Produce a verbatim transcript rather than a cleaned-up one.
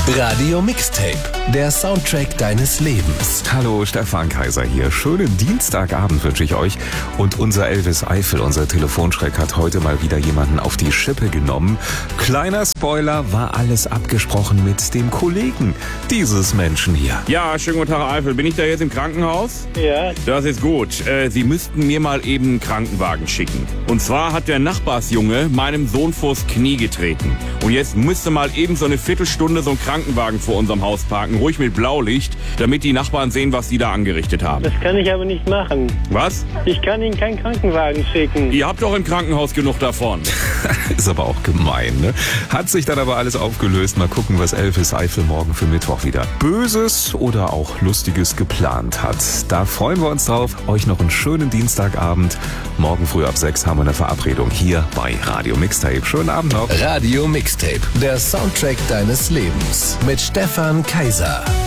Radio Mixtape, der Soundtrack deines Lebens. Hallo, Stefan Kaiser hier. Schönen Dienstagabend wünsche ich euch. Und unser Elvis Eifel, unser Telefonschreck, hat heute mal wieder jemanden auf die Schippe genommen. Kleiner Spoiler, war alles abgesprochen mit dem Kollegen dieses Menschen hier. Ja, schönen guten Tag, Eifel. Bin ich da jetzt im Krankenhaus? Ja. Das ist gut. Äh, Sie müssten mir mal eben einen Krankenwagen schicken. Und zwar hat der Nachbarsjunge meinem Sohn vors Knie getreten. Und jetzt müsste mal eben so eine Viertelstunde so ein Krankenwagen vor unserem Haus parken, ruhig mit Blaulicht, damit die Nachbarn sehen, was die da angerichtet haben. Das kann ich aber nicht machen. Was? Ich kann Ihnen keinen Krankenwagen schicken. Ihr habt doch im Krankenhaus genug davon. Ist aber auch gemein, ne? Hat sich dann aber alles aufgelöst. Mal gucken, was Elvis Eifel morgen für Mittwoch wieder Böses oder auch Lustiges geplant hat. Da freuen wir uns drauf. Euch noch einen schönen Dienstagabend. Morgen früh ab sechs haben wir eine Verabredung hier bei Radio Mixtape. Schönen Abend noch. Radio Mixtape, der Soundtrack deines Lebens mit Stefan Kaiser.